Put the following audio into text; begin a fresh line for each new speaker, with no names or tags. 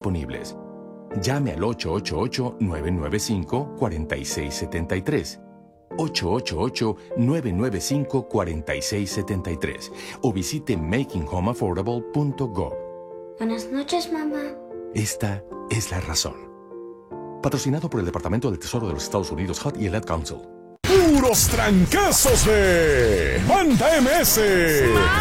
disponibles. Llame al 888-995-4673. 888-995-4673 o visite makinghomeaffordable.gov.
Buenas noches, mamá.
Esta es la razón. Patrocinado por el Departamento del Tesoro de los Estados Unidos, HUD y el Ad Council.
¡Puros trancazos de Banda MS!